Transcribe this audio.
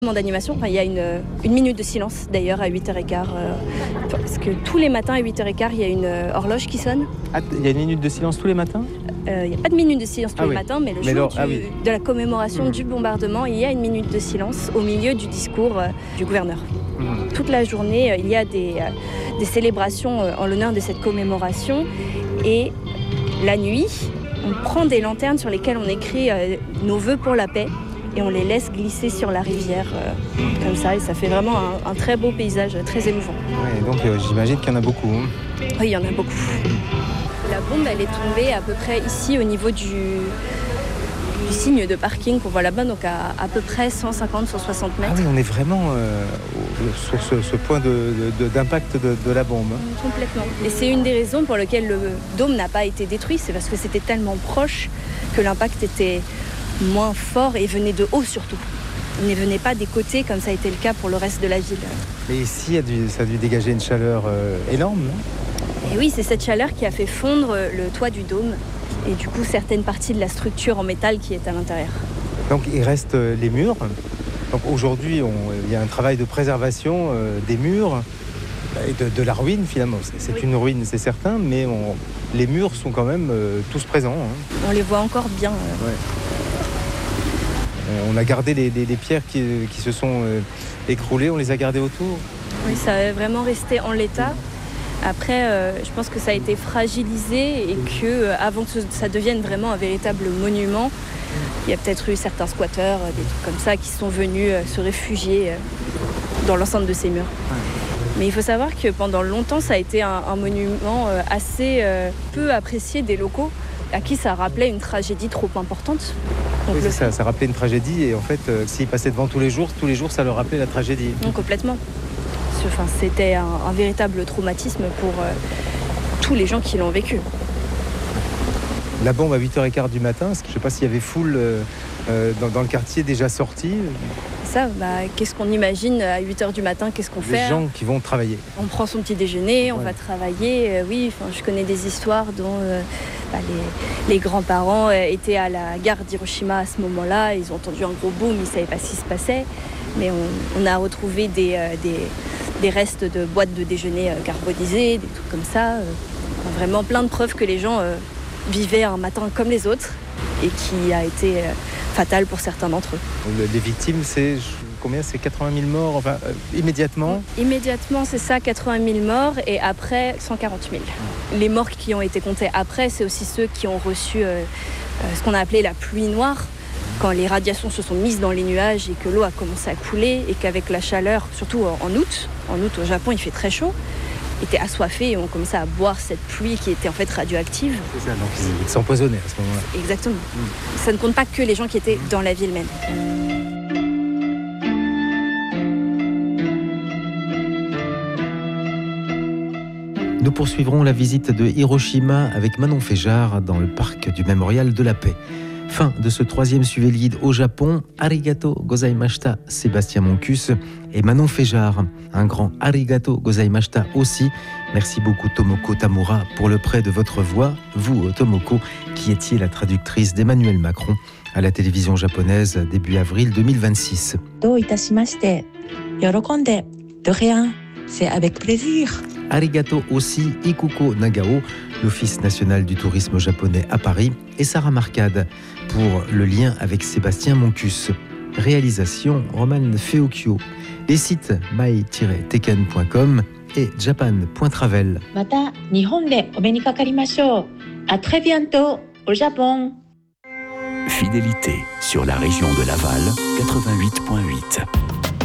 D'animation, il y a une minute de silence d'ailleurs à 8h15 parce que tous les matins à 8h15 il y a une horloge qui sonne. Ah, il y a une minute de silence tous les matins ? Il n'y a pas de minute de silence tous les matins, mais le jour de la commémoration du bombardement, il y a une minute de silence au milieu du discours du gouverneur. Toute la journée, il y a des célébrations en l'honneur de cette commémoration et la nuit, on prend des lanternes sur lesquelles on écrit nos vœux pour la paix. Et on les laisse glisser sur la rivière comme ça, et ça fait vraiment un très beau paysage, très émouvant. Ouais, donc j'imagine qu'il y en a beaucoup. Oui, il y en a beaucoup. La bombe, elle est tombée à peu près ici au niveau du signe de parking qu'on voit là-bas, donc à peu près 150-160 mètres. Ah oui, on est vraiment sur ce point d'impact de la bombe. Complètement. Et c'est une des raisons pour lesquelles le dôme n'a pas été détruit, c'est parce que c'était tellement proche que l'impact était moins fort et venait de haut surtout. Il ne venait pas des côtés comme ça a été le cas pour le reste de la ville. Mais ici, ça a dû dégager une chaleur énorme, non ? Et oui, c'est cette chaleur qui a fait fondre le toit du dôme et du coup certaines parties de la structure en métal qui est à l'intérieur. Donc il reste les murs. Donc aujourd'hui, il y a un travail de préservation des murs et de la ruine finalement. C'est une ruine, c'est certain, mais les murs sont quand même tous présents. On les voit encore bien. Ouais. On a gardé les pierres qui se sont écroulées, on les a gardées autour. Oui, ça est vraiment resté en l'état. Après, je pense que ça a été fragilisé et qu'avant que ça devienne vraiment un véritable monument, il y a peut-être eu certains squatteurs, des trucs comme ça, qui sont venus se réfugier dans l'enceinte de ces murs. Ouais. Mais il faut savoir que pendant longtemps, ça a été un monument assez peu apprécié des locaux, à qui ça rappelait une tragédie trop importante. Donc oui, c'est ça rappelait une tragédie et en fait, s'ils passaient devant tous les jours, ça leur rappelait la tragédie. Non, complètement. C'était un véritable traumatisme pour tous les gens qui l'ont vécu. La bombe à 8h15 du matin, je ne sais pas s'il y avait foule dans le quartier déjà sortie. Ça, qu'est-ce qu'on imagine à 8h du matin, qu'est-ce qu'on fait ? Les gens qui vont travailler. On prend son petit déjeuner, on va travailler. Je connais des histoires dont les grands-parents étaient à la gare d'Hiroshima à ce moment-là. Ils ont entendu un gros boom, ils ne savaient pas ce qui se passait. Mais on a retrouvé des restes de boîtes de déjeuner carbonisées, des trucs comme ça. Vraiment plein de preuves que les gens vivaient un matin comme les autres et qui a été fatal pour certains d'entre eux. Les victimes, c'est combien ? C'est 80 000 morts immédiatement ? Immédiatement, c'est ça, 80 000 morts et après 140 000. Les morts qui ont été comptés après, c'est aussi ceux qui ont reçu ce qu'on a appelé la pluie noire, quand les radiations se sont mises dans les nuages et que l'eau a commencé à couler et qu'avec la chaleur, surtout en août au Japon, il fait très chaud, étaient assoiffés et ont commencé à boire cette pluie qui était en fait radioactive. C'est ça, donc ils s'empoisonnaient à ce moment-là. Exactement. Ça ne compte pas que les gens qui étaient dans la ville même. Nous poursuivrons la visite de Hiroshima avec Manon Féjard dans le parc du Mémorial de la Paix. Fin de ce 3e Suivi-Lead au Japon. Arigato gozaimashita, Sébastien Moncus et Manon Féjard. Un grand arigato gozaimashita aussi. Merci beaucoup Tomoko Tamura pour le prêt de votre voix. Vous, Tomoko, qui étiez la traductrice d'Emmanuel Macron à la télévision japonaise début avril 2026. De rien, c'est avec plaisir. Arigato aussi Ikuko Nagao, l'Office national du tourisme japonais à Paris, et Sarah Marcade pour le lien avec Sébastien Moncus. Réalisation Roman Feocchio. Les sites mai-teken.com et japan.travel. Mata Nihon de obe ni kakarimashou. À très bientôt au Japon. Fidélité sur la région de Laval 88.8.